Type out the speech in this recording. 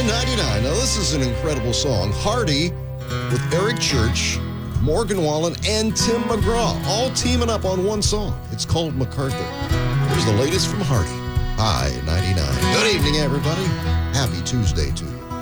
99. Now, this is an incredible song. Hardy with Eric Church, Morgan Wallen, and Tim McGraw, all teaming up on one song. It's called MacArthur. Here's the latest from Hardy. High 99. Good evening, everybody. Happy Tuesday to you.